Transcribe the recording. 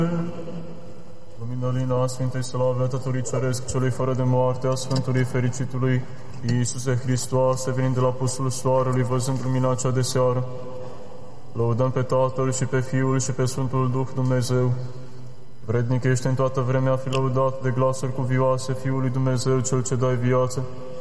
Luminălina Sfintei Slave a Tatălui Ceresc, celui fără de moarte, a Sfântului Fericitului Iisuse Hristoase, venind de la pusul soarelui, văzând lumina cea de seară. Lăudăm pe Tatăl și pe Fiul și pe Sfântul Duh Dumnezeu. Vrednic ești în toată vremea, fi lăudat de glasuri cuvioase Fiului Dumnezeu, Cel ce dai viață,